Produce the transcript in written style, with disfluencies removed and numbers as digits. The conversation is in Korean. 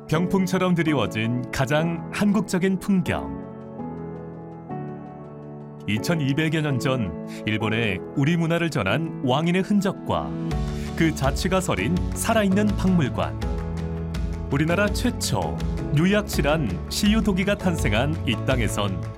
병풍처럼 드리워진 가장 한국적인 풍경. 2200여 년 전 일본에 우리 문화를 전한 왕인의 흔적과 그 자취가 서린 살아있는 박물관. 우리나라 최초 유약실한 시유도기가 탄생한 이 땅에선